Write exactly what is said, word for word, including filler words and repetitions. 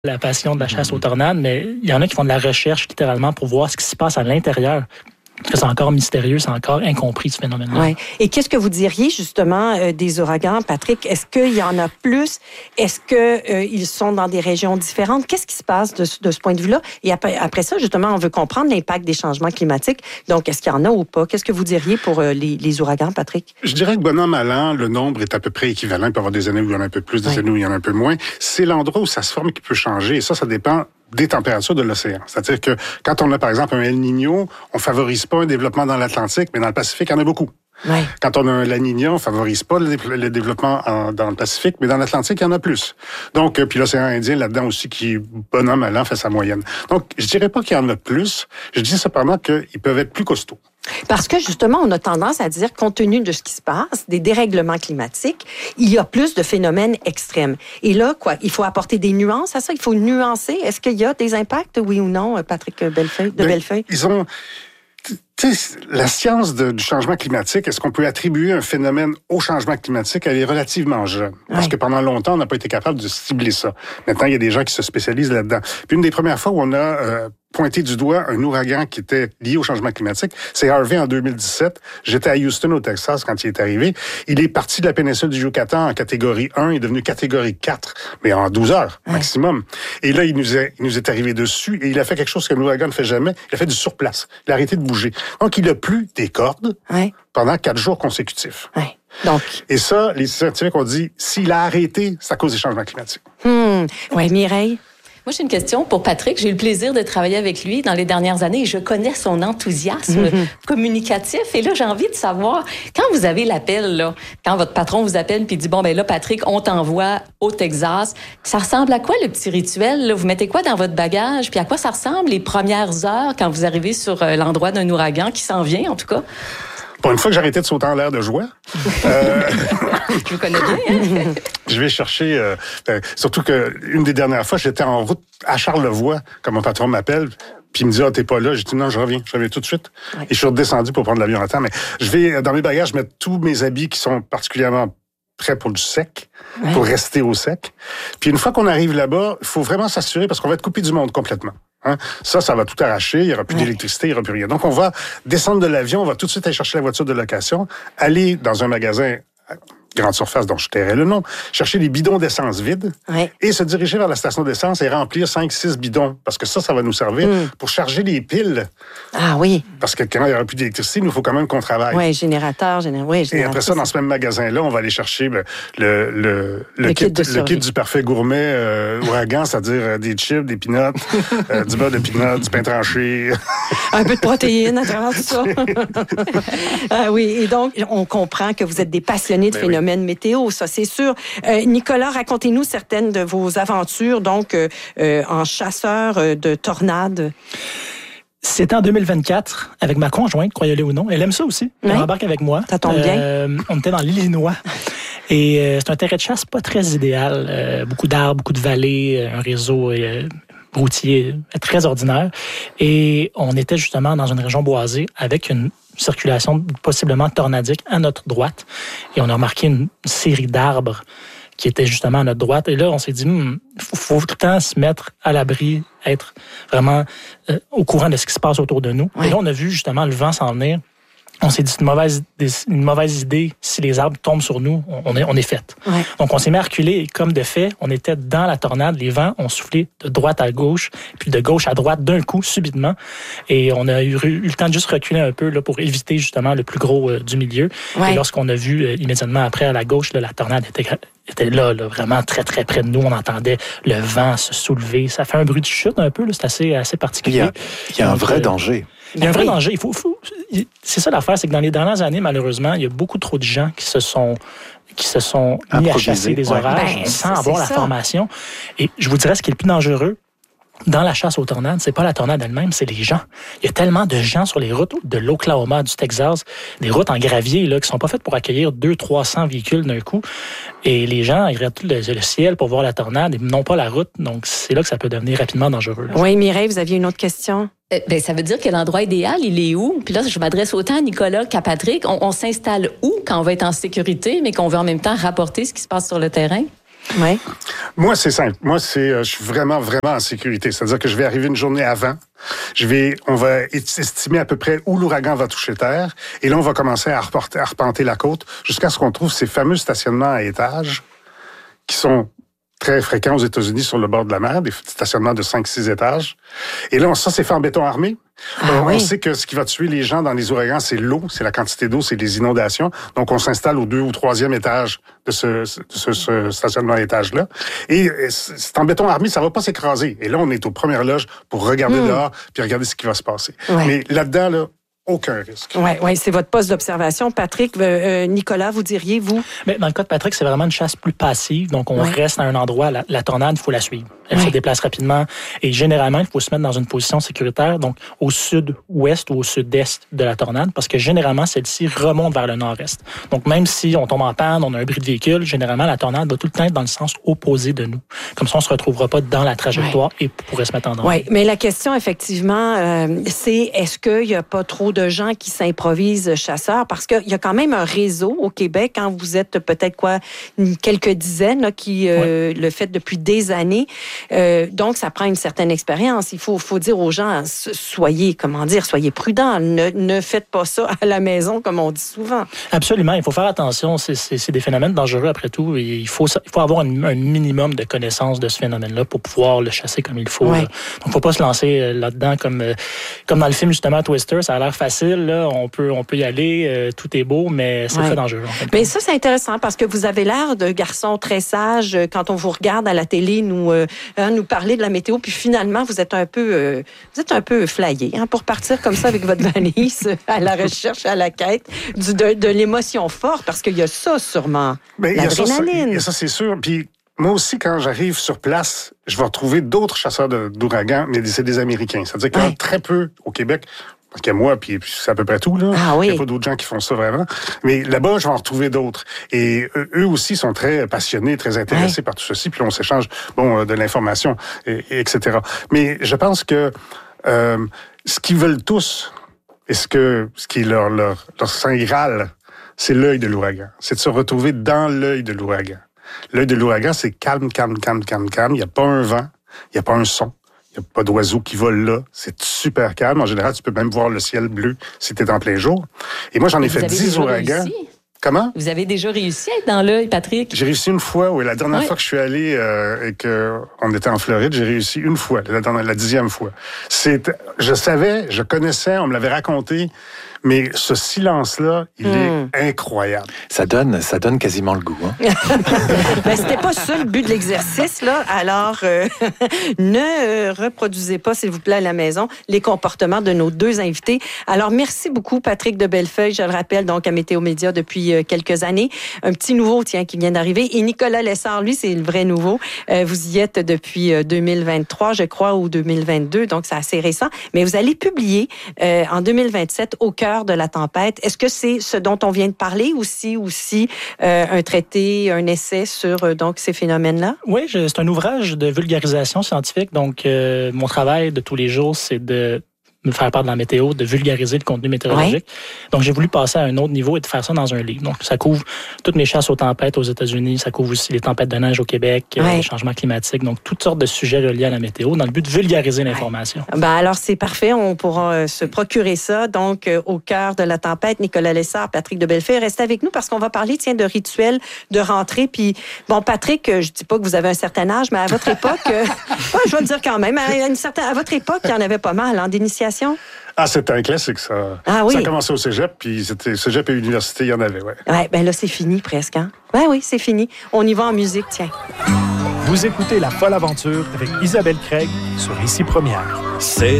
la passion de la chasse aux tornades, mais il y en a qui font de la recherche littéralement pour voir ce qui se passe à l'intérieur. Parce que c'est encore mystérieux, c'est encore incompris, ce phénomène-là. Ouais. Et qu'est-ce que vous diriez, justement, euh, des ouragans, Patrick? Est-ce qu'il y en a plus? Est-ce qu'ils euh, sont dans des régions différentes? Qu'est-ce qui se passe de, de ce point de vue-là? Et après, après ça, justement, on veut comprendre l'impact des changements climatiques. Donc, est-ce qu'il y en a ou pas? Qu'est-ce que vous diriez pour euh, les, les ouragans, Patrick? Je dirais que bon an, mal an, le nombre est à peu près équivalent. Il peut y avoir des années où il y en a un peu plus, des ouais. années où il y en a un peu moins. C'est l'endroit où ça se forme qui peut changer. Et ça, ça dépend des températures de l'océan. C'est-à-dire que quand on a, par exemple, un El Niño, on favorise pas un développement dans l'Atlantique, mais dans le Pacifique, il y en a beaucoup. Ouais. Quand on a un La Niña, on favorise pas le, le développement en, dans le Pacifique, mais dans l'Atlantique, il y en a plus. Donc, euh, puis l'océan Indien, là-dedans aussi, qui, bon an, mal an, fait sa moyenne. Donc, je dirais pas qu'il y en a plus. Je dis cependant qu'ils peuvent être plus costauds. Parce que, justement, on a tendance à dire, compte tenu de ce qui se passe, des dérèglements climatiques, il y a plus de phénomènes extrêmes. Et là, quoi, il faut apporter des nuances à ça? Il faut nuancer. Est-ce qu'il y a des impacts, oui ou non, Patrick Bellefeuille, de ben, Bellefeuille? Ils ont... Tu sais, la science de, du changement climatique, est-ce qu'on peut attribuer un phénomène au changement climatique? Elle est relativement jeune. Parce ouais. que pendant longtemps, on n'a pas été capable de cibler ça. Maintenant, il y a des gens qui se spécialisent là-dedans. Puis une des premières fois où on a euh, pointé du doigt un ouragan qui était lié au changement climatique, c'est Harvey en deux mille dix-sept. J'étais à Houston, au Texas, quand il est arrivé. Il est parti de la péninsule du Yucatan en catégorie un, il est devenu catégorie quatre, mais en douze heures ouais. maximum. Et là, il nous, est, il nous est arrivé dessus et il a fait quelque chose que l'ouragan ne fait jamais. Il a fait du surplace. Il a arrêté de bouger. Donc, il a plu des cordes ouais. pendant quatre jours consécutifs. Ouais. Donc. Et ça, les scientifiques ont dit, s'il a arrêté, c'est à cause des changements climatiques. Hum. Oui, Mireille? Moi, j'ai une question pour Patrick. J'ai eu le plaisir de travailler avec lui dans les dernières années et je connais son enthousiasme mm-hmm. communicatif. Et là, j'ai envie de savoir, quand vous avez l'appel, là, quand votre patron vous appelle puis dit, bon, ben là, Patrick, on t'envoie au Texas, ça ressemble à quoi le petit rituel? Là? Vous mettez quoi dans votre bagage? Puis à quoi ça ressemble les premières heures quand vous arrivez sur euh, l'endroit d'un ouragan qui s'en vient, en tout cas? Pour une fois que j'ai arrêté de sauter en l'air de joie. euh... Je vous connais bien. Hein? Je vais chercher... Euh, euh, surtout que une des dernières fois, j'étais en route à Charlevoix, comme mon patron m'appelle, puis il me dit « Ah, t'es pas là ». J'ai dit « Non, je reviens, je reviens tout de suite ouais. ». Et je suis redescendu pour prendre l'avion à temps. Mais je vais, dans mes bagages, mettre tous mes habits qui sont particulièrement prêts pour du sec, ouais. pour rester au sec. Puis une fois qu'on arrive là-bas, il faut vraiment s'assurer, parce qu'on va être coupé du monde complètement. Hein? Ça, ça va tout arracher, il n'y aura plus ouais. d'électricité, il n'y aura plus rien. Donc, on va descendre de l'avion, on va tout de suite aller chercher la voiture de location, aller dans un magasin grande surface dont je tairai le nom, chercher des bidons d'essence vides ouais. et se diriger vers la station d'essence et remplir cinq six bidons. Parce que ça, ça va nous servir mm. pour charger les piles. Ah oui. Parce que quand il n'y aura plus d'électricité, il nous faut quand même qu'on travaille. Oui, générateur, géné... oui, générateur. Et après ça, dans ce même magasin-là, on va aller chercher ben, le, le, le, le, kit, kit le kit du parfait gourmet euh, ouragan, c'est-à-dire euh, des chips, des peanuts, euh, du beurre de peanuts, du pain tranché. Un peu de protéines à travers tout ça. ah oui, et donc, on comprend que vous êtes des passionnés de ben phénomènes oui. météo, ça c'est sûr. Euh, Nicolas, racontez-nous certaines de vos aventures, donc euh, euh, en chasseur euh, de tornades. C'était en deux mille vingt-quatre, avec ma conjointe, croyez-le ou non. Elle aime ça aussi. Elle oui. embarque avec moi. Ça tombe bien. Euh, on était dans l'Illinois. Et euh, c'est un terrain de chasse pas très idéal. Euh, beaucoup d'arbres, beaucoup de vallées, un réseau euh, routier très ordinaire. Et on était justement dans une région boisée avec une circulation possiblement tornadique à notre droite. Et on a remarqué une série d'arbres qui étaient justement à notre droite. Et là, on s'est dit, il faut, faut tout le temps se mettre à l'abri, être vraiment euh, au courant de ce qui se passe autour de nous. Ouais. Et là, on a vu justement le vent s'en venir. On s'est dit, c'est une mauvaise, une mauvaise idée. Si les arbres tombent sur nous, on est, on est fait. Ouais. Donc, on s'est mis à reculer et comme de fait, on était dans la tornade. Les vents ont soufflé de droite à gauche, puis de gauche à droite d'un coup, subitement. Et on a eu, eu le temps de juste reculer un peu là, pour éviter justement le plus gros euh, du milieu. Ouais. Et lorsqu'on a vu euh, immédiatement après à la gauche, là, la tornade était, était là, là, vraiment très, très près de nous. On entendait le vent se soulever. Ça fait un bruit de chute un peu. Là, c'est assez, assez particulier. Il y a, il y a un vrai euh, danger. Il y a un vrai danger. Il faut, faut, c'est ça l'affaire, c'est que dans les dernières années, malheureusement, il y a beaucoup trop de gens qui se sont, qui se sont mis à chasser des orages ouais. ben, sans avoir la ça. formation. Et je vous dirais, ce qui est le plus dangereux dans la chasse aux tornades, c'est pas la tornade elle-même, c'est les gens. Il y a tellement de gens sur les routes de l'Oklahoma, du Texas, des routes en gravier là, qui sont pas faites pour accueillir deux cents à trois cents véhicules d'un coup. Et les gens, ils regardent le, le ciel pour voir la tornade et non pas la route. Donc, c'est là que ça peut devenir rapidement dangereux. Là. Oui, Mireille, vous aviez une autre question? Euh, ben, ça veut dire que l'endroit idéal, il est où? Puis là, je m'adresse autant à Nicolas qu'à Patrick. On, on s'installe où quand on va être en sécurité, mais qu'on veut en même temps rapporter ce qui se passe sur le terrain? Oui. Moi, c'est simple. Moi, c'est, euh, je suis vraiment, vraiment en sécurité. C'est-à-dire que je vais arriver une journée avant. Je vais, on va estimer à peu près où l'ouragan va toucher terre. Et là, on va commencer à, reporter, à arpenter la côte jusqu'à ce qu'on trouve ces fameux stationnements à étages qui sont très fréquents aux États-Unis sur le bord de la mer, des stationnements de cinq six étages. Et là, ça, c'est fait en béton armé. Ah, euh, oui. On sait que ce qui va tuer les gens dans les ouragans, c'est l'eau, c'est la quantité d'eau, c'est les inondations. Donc, on s'installe au deux ou troisième étage de ce, de ce, ce stationnement à étage-là. Et c'est en béton armé, ça va pas s'écraser. Et là, on est aux premières loges pour regarder mmh. dehors puis regarder ce qui va se passer. Ouais. Mais là-dedans, là, aucun risque. Oui, ouais, c'est votre poste d'observation. Patrick, euh, Nicolas, vous diriez, vous? Mais dans le cas de Patrick, c'est vraiment une chasse plus passive. Donc, on ouais. reste à un endroit. La, la tornade, il faut la suivre. Elle ouais. se déplace rapidement. Et généralement, il faut se mettre dans une position sécuritaire, donc au sud-ouest ou au sud-est de la tornade, parce que généralement, celle-ci remonte vers le nord-est. Donc, même si on tombe en panne, on a un bris de véhicule, généralement, la tornade va tout le temps être dans le sens opposé de nous. Comme ça, on ne se retrouvera pas dans la trajectoire ouais. et pourrait se mettre en danger. Oui, mais la question, effectivement, euh, c'est est-ce qu'il n'y a pas trop de gens qui s'improvisent chasseurs? Parce qu'il y a quand même un réseau au Québec, quand vous êtes peut-être quoi, quelques dizaines là, qui euh, ouais. le faites depuis des années. Euh, donc, ça prend une certaine expérience. Il faut, faut dire aux gens, soyez, comment dire, soyez prudents. Ne, ne faites pas ça à la maison, comme on dit souvent. Absolument. Il faut faire attention. C'est, c'est, c'est des phénomènes dangereux après tout. Et il faut, il faut avoir un, un minimum de connaissance de ce phénomène-là pour pouvoir le chasser comme il faut. Ouais. Donc, il ne faut pas se lancer là-dedans comme, comme dans le film, justement, Twister. Ça a l'air facile. Là. On peut, on peut y aller. Euh, tout est beau, mais c'est ouais. très dangereux. En fait. Mais ça, c'est intéressant parce que vous avez l'air de garçon très sage quand on vous regarde à la télé, nous, euh, hein, nous parler de la météo, puis finalement, vous êtes un peu, euh, vous êtes un peu flyé hein, pour partir comme ça avec votre valise à la recherche, à la quête du, de, de l'émotion forte, parce qu'il y a ça sûrement, ben, l'adrénaline. Il y a ça, c'est sûr. Puis moi aussi, quand j'arrive sur place, je vais retrouver d'autres chasseurs de, d'ouragans, mais c'est des Américains. C'est-à-dire qu'il y en a très peu au Québec. Parce que moi, puis c'est à peu près tout, là. Ah, oui. Il n'y a pas d'autres gens qui font ça vraiment. Mais là-bas, je vais en retrouver d'autres. Et eux aussi sont très passionnés, très intéressés ouais. par tout ceci. Puis on s'échange, bon, de l'information, et, et etc. Mais je pense que euh, ce qu'ils veulent tous, et ce que ce qui est leur, leur, leur saint graal, c'est l'œil de l'ouragan. C'est de se retrouver dans l'œil de l'ouragan. L'œil de l'ouragan, c'est calme, calme, calme, calme, calme. Il n'y a pas un vent, il n'y a pas un son. Il n'y a pas d'oiseaux qui volent là. C'est super calme. En général, tu peux même voir le ciel bleu si tu es en plein jour. Et moi, j'en ai fait dix ouragans. Réussi? Comment? Vous avez déjà réussi à être dans l'œil, Patrick? J'ai réussi une fois, oui. La dernière ouais. fois que je suis allé euh, et qu'on était en Floride, j'ai réussi une fois, la, dernière, la dixième fois. C'est, je savais, je connaissais, on me l'avait raconté, mais ce silence-là, il mmh. est incroyable. Ça donne, ça donne quasiment le goût. Hein? Ben, c'était pas ça le but de l'exercice, là. Alors, euh, ne euh, reproduisez pas, s'il vous plaît, à la maison, les comportements de nos deux invités. Alors, merci beaucoup, Patrick de Bellefeuille. Je le rappelle, donc, à Météo Média depuis euh, quelques années. Un petit nouveau, tiens, qui vient d'arriver. Et Nicolas Lessard, lui, c'est le vrai nouveau. Euh, vous y êtes depuis euh, deux mille vingt-trois, je crois, ou deux mille vingt-deux, donc c'est assez récent. Mais vous allez publier euh, en deux mille vingt-sept, Au cœur de la tempête. Est-ce que c'est ce dont on vient de parler aussi, aussi euh, un traité, un essai sur euh, donc ces phénomènes-là? Oui, je, c'est un ouvrage de vulgarisation scientifique. Donc, euh, mon travail de tous les jours, c'est de me faire part de la météo, de vulgariser le contenu météorologique. Ouais. Donc, j'ai voulu passer à un autre niveau et de faire ça dans un livre. Donc, ça couvre toutes mes chasses aux tempêtes aux États-Unis, ça couvre aussi les tempêtes de neige au Québec, ouais. les changements climatiques, donc toutes sortes de sujets reliés à la météo dans le but de vulgariser l'information. Ouais. Ben alors, c'est parfait. On pourra euh, se procurer ça. Donc, euh, au cœur de la tempête, Nicolas Lessard, Patrick de Bellefeuille, restez avec nous parce qu'on va parler, tiens, de rituels de rentrée. Puis, bon, Patrick, euh, je dis pas que vous avez un certain âge, mais à votre époque, euh, ouais, je vais le dire quand même, à, une certaine, à votre époque, il y en avait pas mal, hein, d'initiation. Ah, c'était un classique, ça. Ah oui. Ça a commencé au cégep, puis c'était cégep et université, il y en avait, ouais. Ouais, ben là, c'est fini presque, hein? Ouais, oui, c'est fini. On y va en musique, tiens. Vous écoutez La Folle Aventure avec Isabelle Craig sur Ici Première. C'est